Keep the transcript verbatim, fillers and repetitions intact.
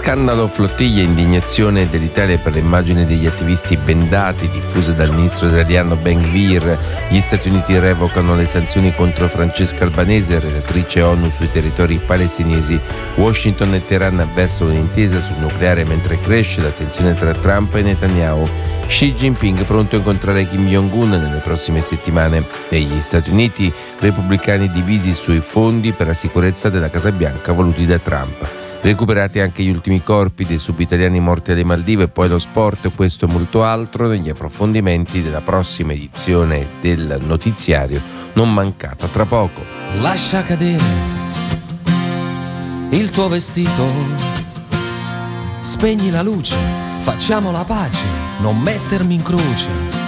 Scandalo flottiglia, indignazione dell'Italia per le immagini degli attivisti bendati diffuse dal ministro israeliano Ben-Gvir. Gli Stati Uniti revocano le sanzioni contro Francesca Albanese, relatrice ONU sui territori palestinesi. Washington e Teheran avversano un'intesa sul nucleare mentre cresce la tensione tra Trump e Netanyahu. Xi Jinping pronto a incontrare Kim Jong-un nelle prossime settimane. E gli Stati Uniti, repubblicani divisi sui fondi per la sicurezza della Casa Bianca voluti da Trump. Recuperati anche gli ultimi corpi dei subitaliani morti alle Maldive e poi lo sport, questo e molto altro negli approfondimenti della prossima edizione del notiziario non mancata tra poco. Lascia cadere il tuo vestito, spegni la luce, facciamo la pace, non mettermi in croce.